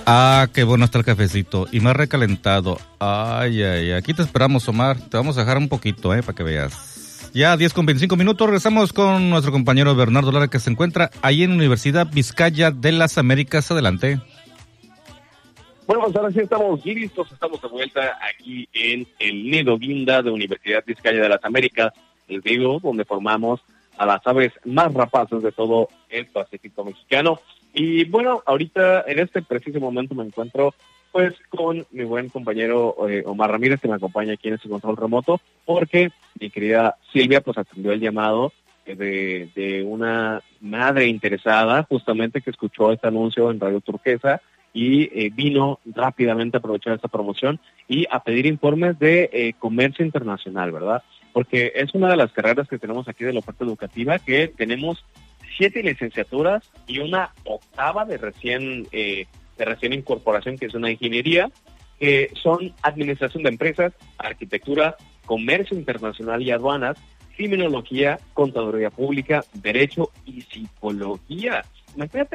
Ah, qué bueno está el cafecito. Y más recalentado. Ay, ay, aquí te esperamos, Omar. Te vamos a dejar un poquito, para que veas. Ya 10:25. Regresamos con nuestro compañero Bernardo Lara, que se encuentra ahí en Universidad Vizcaya de las Américas. Adelante. Bueno, pues ahora sí estamos listos. Estamos de vuelta aquí en el Nido Guinda de Universidad Vizcaya de las Américas, el nido donde formamos a las aves más rapaces de todo el Pacífico mexicano. Y bueno, ahorita en este preciso momento me encuentro pues con mi buen compañero Omar Ramírez, que me acompaña aquí en este control remoto, porque mi querida Silvia pues atendió el llamado de una madre interesada, justamente que escuchó este anuncio en Radio Turquesa y vino rápidamente a aprovechar esta promoción y a pedir informes de comercio internacional, ¿verdad? Porque es una de las carreras que tenemos aquí de la oferta educativa, que tenemos 7 licenciaturas y una octava de recién incorporación, que es una ingeniería, que son administración de empresas, arquitectura, comercio internacional y aduanas, criminología, contaduría pública, derecho y psicología. Imagínate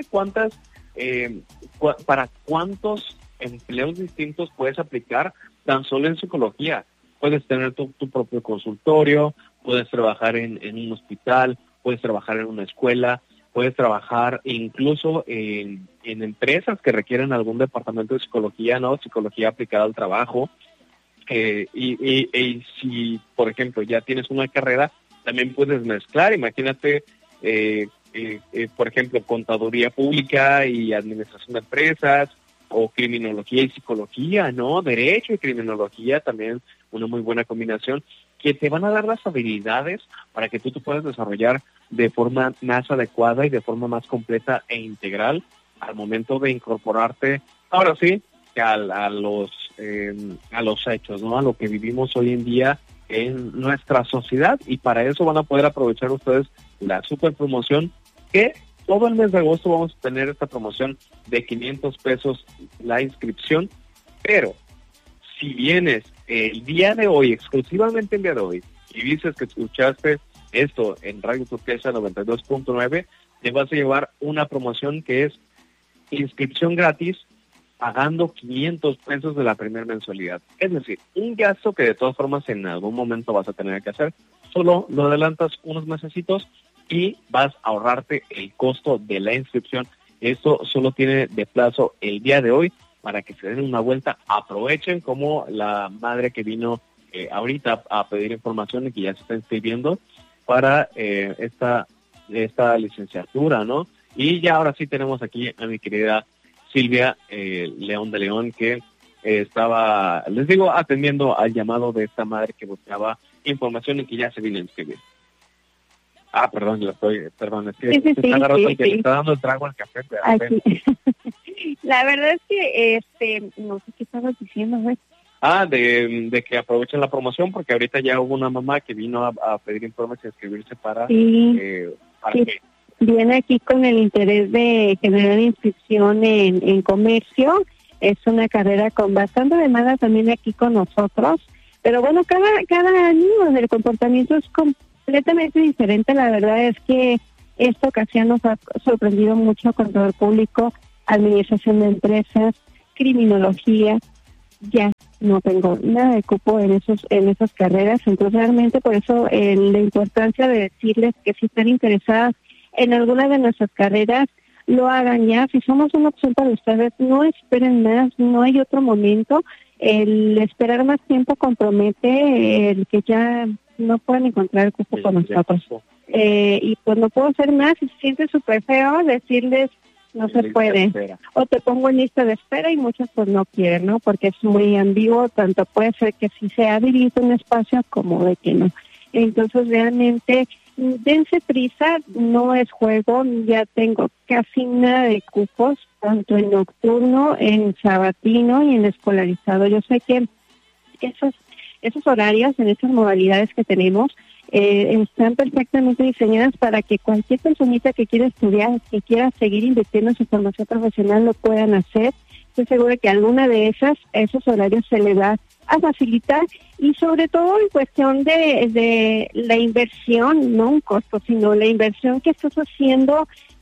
para cuántos empleos distintos puedes aplicar tan solo en psicología. Puedes tener tu propio consultorio, puedes trabajar en un hospital, puedes trabajar en una escuela, puedes trabajar incluso en empresas que requieren algún departamento de psicología, ¿no? Psicología aplicada al trabajo. Y si, por ejemplo, ya tienes una carrera, también puedes mezclar. Imagínate, por ejemplo, contaduría pública y administración de empresas, o criminología y psicología, ¿no? Derecho y criminología, también una muy buena combinación, que te van a dar las habilidades para que tú te puedas desarrollar de forma más adecuada y de forma más completa e integral al momento de incorporarte, ahora sí, a los hechos, ¿no? A lo que vivimos hoy en día en nuestra sociedad, y para eso van a poder aprovechar ustedes la super promoción, que todo el mes de agosto vamos a tener esta promoción de 500 pesos la inscripción, pero si vienes el día de hoy, exclusivamente el día de hoy, y dices que escuchaste esto en Radio Turquesa 92.9, te vas a llevar una promoción que es inscripción gratis, pagando 500 pesos de la primera mensualidad. Es decir, un gasto que de todas formas en algún momento vas a tener que hacer, solo lo adelantas unos mesecitos y vas a ahorrarte el costo de la inscripción. Esto solo tiene de plazo el día de hoy para que se den una vuelta, aprovechen, como la madre que vino ahorita a pedir información y que ya se está inscribiendo para esta licenciatura, ¿no? Y ya ahora sí tenemos aquí a mi querida Silvia León de León, que estaba, les digo, atendiendo al llamado de esta madre que buscaba información y que ya se vino a inscribir. Perdón, es que sí, está agarrando sí. que le está dando el trago al café. La verdad es que, no sé qué estabas diciendo, güey. De que aprovechen la promoción, porque ahorita ya hubo una mamá que vino a pedir informes y a inscribirse para... ¿para qué? Viene aquí con el interés de generar inscripción en comercio. Es una carrera con bastante demanda también aquí con nosotros. Pero bueno, cada año el comportamiento es completamente diferente. La verdad es que esta ocasión nos ha sorprendido mucho con todo el público, administración de empresas, criminología. Ya no tengo nada de cupo en esas carreras, entonces realmente por eso la importancia de decirles que si están interesadas en alguna de nuestras carreras, lo hagan ya. Si somos una opción para ustedes, no esperen más, no hay otro momento. El esperar más tiempo compromete el que ya no puedan encontrar el cupo con nosotros. Y pues no puedo hacer más, si se siente súper feo decirles no se puede, o te pongo en lista de espera, y muchos pues no quieren, ¿no? Porque es muy ambiguo, tanto puede ser que sí se habilite un espacio como de que no. Entonces realmente dense prisa, no es juego, ya tengo casi nada de cupos, tanto en nocturno, en sabatino y en escolarizado. Yo sé que esos horarios en estas modalidades que tenemos están perfectamente diseñadas para que cualquier personita que quiera estudiar, que quiera seguir invirtiendo en su formación profesional, lo puedan hacer. Estoy segura que alguna de esos horarios se le va a facilitar, y sobre todo en cuestión de la inversión, no un costo, sino la inversión que estás haciendo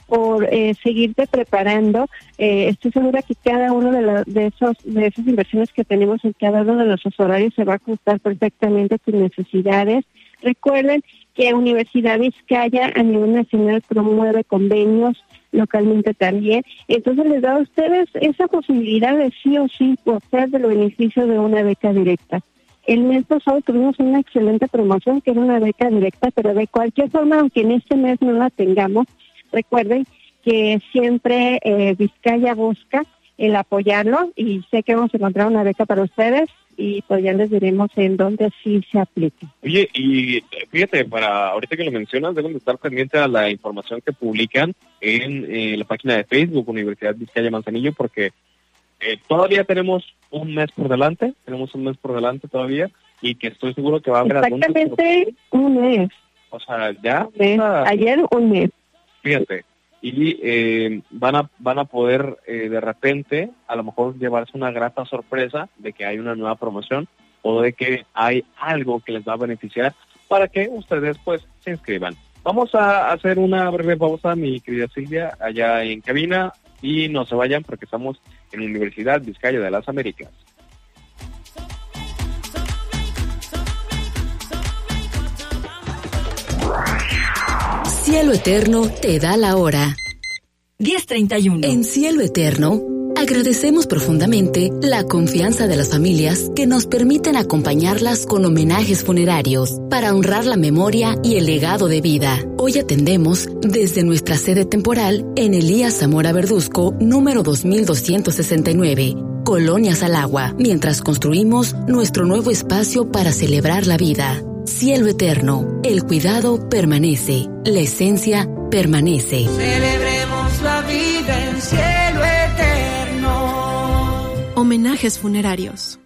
por seguirte preparando. Estoy segura que cada uno de esas inversiones que tenemos en cada uno de nuestros horarios se va a ajustar perfectamente a tus necesidades. Recuerden que Universidad Vizcaya a nivel nacional promueve convenios localmente también. Entonces les da a ustedes esa posibilidad de sí o sí gozar del beneficio de una beca directa. El mes pasado tuvimos una excelente promoción que era una beca directa, pero de cualquier forma, aunque en este mes no la tengamos, recuerden que siempre Vizcaya busca el apoyarlo y sé que vamos a encontrar una beca para ustedes y pues ya les diremos en dónde sí se aplica. Oye, y fíjate, para ahorita que lo mencionas, deben de estar pendientes a la información que publican en la página de Facebook Universidad Vizcaya Manzanillo, porque todavía tenemos un mes por delante todavía, y que estoy seguro que va a haber exactamente un mes. O sea, ya. Ayer un mes. Fíjate. Y van a poder de repente a lo mejor llevarse una grata sorpresa de que hay una nueva promoción o de que hay algo que les va a beneficiar para que ustedes pues se inscriban. Vamos a hacer una breve pausa, mi querida Silvia, allá en cabina, y no se vayan porque estamos en Universidad Vizcaya de las Américas. Cielo Eterno te da la hora. 10:31. En Cielo Eterno, agradecemos profundamente la confianza de las familias que nos permiten acompañarlas con homenajes funerarios para honrar la memoria y el legado de vida. Hoy atendemos desde nuestra sede temporal en Elías Zamora Verduzco, número 2269, Colonia Salagua, mientras construimos nuestro nuevo espacio para celebrar la vida. Cielo Eterno, el cuidado permanece, la esencia permanece. Celebremos la vida en cielo eterno. Homenajes funerarios.